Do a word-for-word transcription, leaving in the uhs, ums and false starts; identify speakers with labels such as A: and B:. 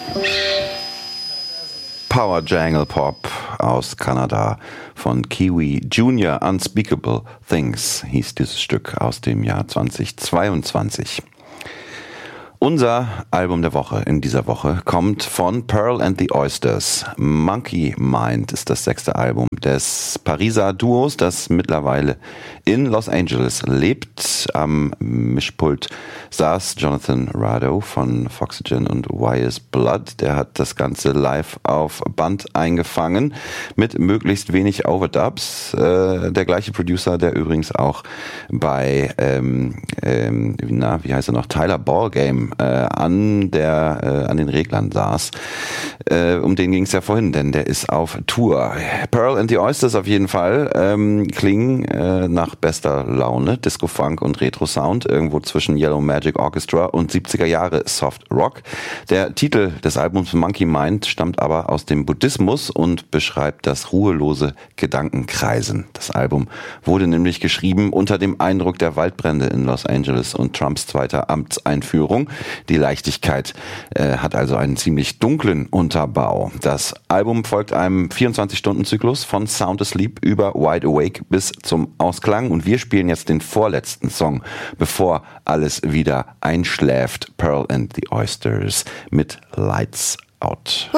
A: Power Jangle Pop aus Kanada von Kiwi Junior. Unspeakable Things hieß dieses Stück aus dem Jahr zweitausendzweiundzwanzig. Unser Album der Woche in dieser Woche kommt von Pearl and the Oysters. Monkey Mind ist das sechste Album des Pariser Duos, das mittlerweile in Los Angeles lebt. Am Mischpult saß Jonathan Rado von Foxygen und Why Is Blood. Der hat das Ganze live auf Band eingefangen mit möglichst wenig Overdubs. Äh, der gleiche Producer, der übrigens auch bei ähm, ähm, na, wie heißt er noch, Tyler Ballgame äh, an der äh, an den Reglern saß. Äh, um den ging es ja vorhin, denn der ist auf Tour. Pearl and the Oysters auf jeden Fall ähm, klingen äh, nach bester Laune, Disco Funk und Retro Sound, irgendwo zwischen Yellow Magic Orchestra und siebziger Jahre Soft Rock. Der Titel des Albums Monkey Mind stammt aber aus dem Buddhismus und beschreibt das ruhelose Gedankenkreisen. Das Album wurde nämlich geschrieben unter dem Eindruck der Waldbrände in Los Angeles und Trumps zweiter Amtseinführung. Die Leichtigkeit äh, hat also einen ziemlich dunklen Unterbau. Das Album folgt einem vierundzwanzig-Stunden-Zyklus von Sound Asleep über Wide Awake bis zum Ausklang und wir spielen jetzt den vorletzten Song, bevor alles wieder einschläft. Pearl and the Oysters mit Lights Out.